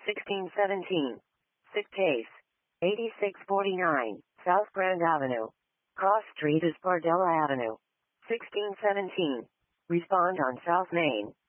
1617. Sick case. 8649, South Grand Avenue. Cross Street is Bardella Avenue. 1617. Respond on South Main.